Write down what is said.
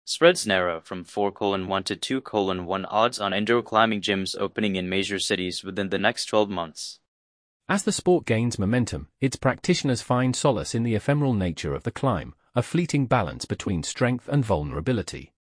Spreads narrow from 4:1 to 2:1 odds on indoor climbing gyms opening in major cities within the next 12 months. As the sport gains momentum, its practitioners find solace in the ephemeral nature of the climb, a fleeting balance between strength and vulnerability.